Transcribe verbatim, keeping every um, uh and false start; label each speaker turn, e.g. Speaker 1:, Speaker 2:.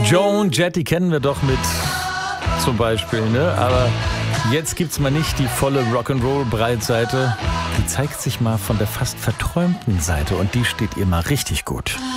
Speaker 1: Joan Jett, die kennen wir doch mit zum Beispiel, ne? Aber jetzt gibt's mal nicht die volle Rock'n'Roll-Breitseite. Die zeigt sich mal von der fast verträumten Seite und die steht ihr mal richtig gut.